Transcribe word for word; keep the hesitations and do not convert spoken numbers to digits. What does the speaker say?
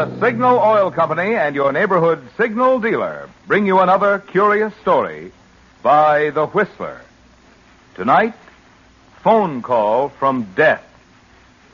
The Signal Oil Company and your neighborhood Signal dealer bring you another curious story by The Whistler. Tonight, phone call from death.